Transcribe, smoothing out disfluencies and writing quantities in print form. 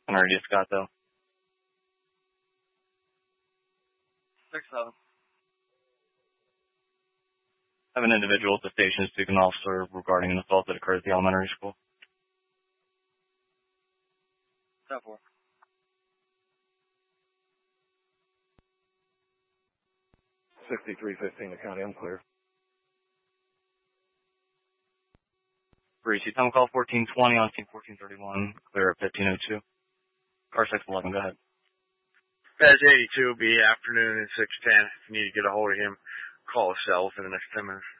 On Radio Scott, though. 6-7. Have an individual at the station speak an officer regarding an assault that occurred at the elementary school. 10-4. 6315 to county, I'm clear. Breezy, time call 1420 on team 1431, clear at 1502. Car 611, go ahead. Badge 82 will be afternoon at 6:10. If you need to get a hold of him, call a cell within the next 10 minutes.